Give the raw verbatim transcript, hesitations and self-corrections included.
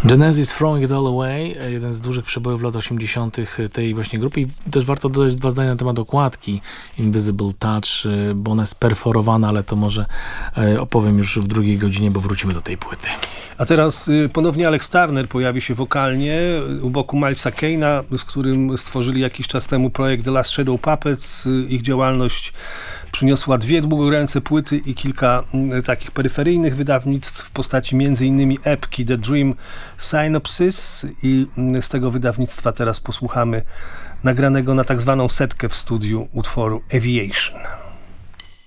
Genesis Throwing It All Away, jeden z dużych przebojów lat osiemdziesiątych tej właśnie grupy. I też warto dodać dwa zdania na temat okładki Invisible Touch, bo ona jest perforowana, ale to może opowiem już w drugiej godzinie, bo wrócimy do tej płyty. A teraz ponownie Alex Turner pojawi się wokalnie u boku Milesa Kane'a, z którym stworzyli jakiś czas temu projekt The Last Shadow Puppets. Ich działalność przyniosła dwie długoręce płyty i kilka takich peryferyjnych wydawnictw w postaci między innymi epki The Dream Synopsis, i z tego wydawnictwa teraz posłuchamy nagranego na tak zwaną setkę w studiu utworu Aviation.